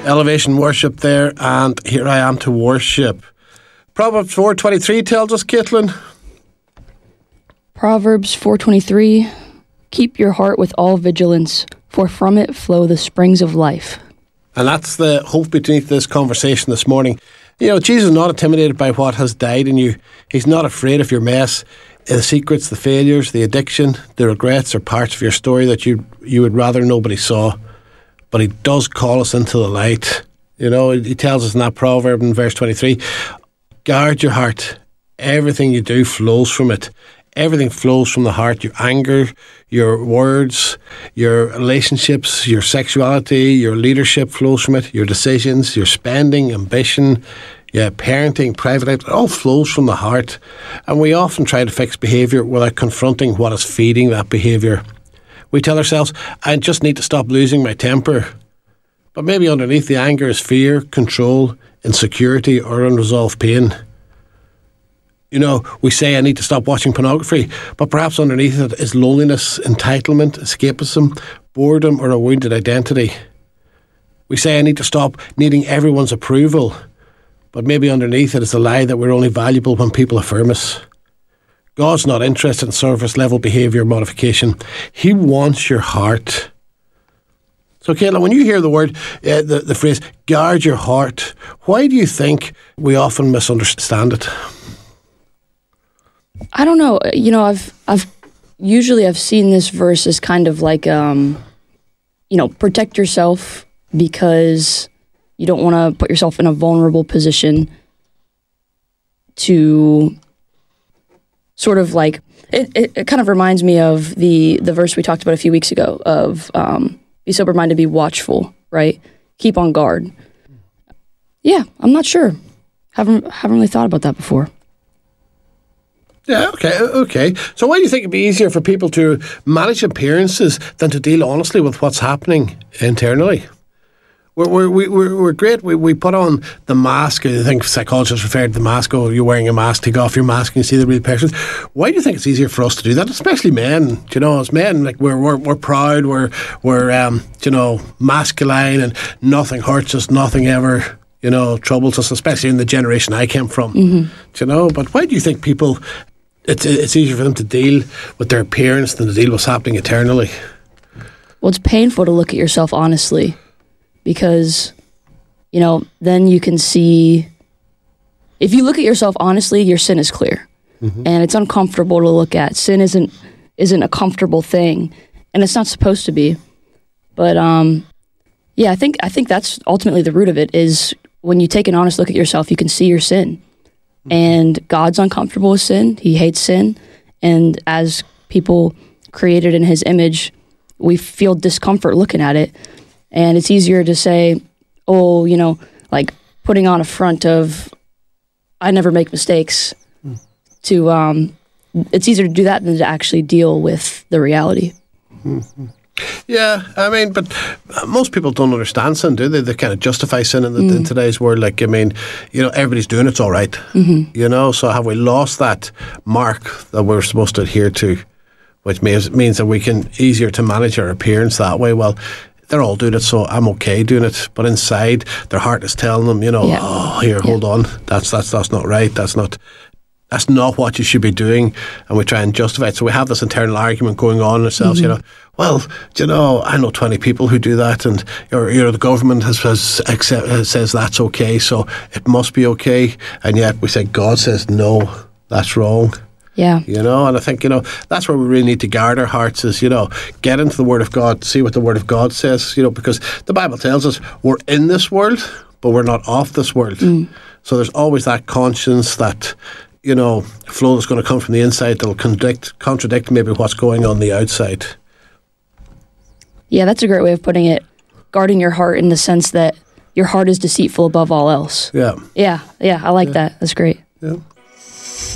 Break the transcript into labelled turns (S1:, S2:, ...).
S1: Elevation Worship there, and Here I Am to Worship. Proverbs 4:23 tells us, Caitlin.
S2: Proverbs 4:23, keep your heart with all vigilance, for from it flow the springs of life.
S1: And that's the hope beneath this conversation this morning. You know, Jesus is not intimidated by what has died in you. He's not afraid of your mess. The secrets, the failures, the addiction, the regrets are parts of your story that you would rather nobody saw. But he does call us into the light. You know, he tells us in that proverb in verse 23, guard your heart. Everything you do flows from it. Everything flows from the heart. Your anger, your words, your relationships, your sexuality, your leadership flows from it. Your decisions, your spending, ambition, parenting, private life, it all flows from the heart. And we often try to fix behaviour without confronting what is feeding that behaviour. We tell ourselves, I just need to stop losing my temper. But maybe underneath the anger is fear, control, insecurity, or unresolved pain. You know, we say I need to stop watching pornography, but perhaps underneath it is loneliness, entitlement, escapism, boredom, or a wounded identity. We say I need to stop needing everyone's approval, but maybe underneath it is a lie that we're only valuable when people affirm us. God's not interested in surface level behaviour modification. He wants your heart. So, Kayla, when you hear the word, the phrase, guard your heart, why do you think we often misunderstand it?
S2: I don't know. You know, I've seen this verse as kind of like, protect yourself because you don't want to put yourself in a vulnerable position to sort of like, it kind of reminds me of the verse we talked about a few weeks ago of be sober-minded, be watchful, right? Keep on guard. Yeah, I'm not sure. Haven't really thought about that before.
S1: Yeah, okay. So why do you think it'd be easier for people to manage appearances than to deal honestly with what's happening internally? We're great. We put on the mask. I think psychologists refer to the mask. Oh, you're wearing a mask. Take off your mask and you see the real person. Why do you think it's easier for us to do that? Especially men. You know, as men, like we're proud. We're masculine, and nothing hurts us. Nothing ever troubles us. Especially in the generation I came from. Mm-hmm. But why do you think people? It's easier for them to deal with their appearance than to deal with what's happening internally.
S2: Well, it's painful to look at yourself honestly. Because, then you can see, if you look at yourself honestly, your sin is clear. Mm-hmm. And it's uncomfortable to look at. Sin isn't a comfortable thing, and it's not supposed to be. But, I think that's ultimately the root of it, is when you take an honest look at yourself, you can see your sin. Mm-hmm. And God's uncomfortable with sin. He hates sin. And as people created in his image, we feel discomfort looking at it. And it's easier to say, like putting on a front of, I never make mistakes, it's easier to do that than to actually deal with the reality.
S1: Mm-hmm. Yeah, I mean, but most people don't understand sin, do they? They kind of justify sin in today's world. Like, I mean, everybody's doing it's all right. Mm-hmm. So have we lost that mark that we're supposed to adhere to, which means that we can easier to manage our appearance that way? Well, they're all doing it, so I'm okay doing it. But inside, their heart is telling them, hold on, that's not right. That's not what you should be doing. And we try and justify it. So we have this internal argument going on in ourselves. Mm-hmm. I know 20 people who do that, and the government says that's okay, so it must be okay. And yet we say God says no, that's wrong.
S2: Yeah.
S1: And I think, that's where we really need to guard our hearts is, get into the Word of God, see what the Word of God says, because the Bible tells us we're in this world, but we're not of this world. Mm. So there's always that conscience, that, flow that's going to come from the inside that'll contradict maybe what's going on the outside.
S2: Yeah, that's a great way of putting it. Guarding your heart in the sense that your heart is deceitful above all else.
S1: Yeah.
S2: Yeah, I like that. That's great.
S1: Yeah.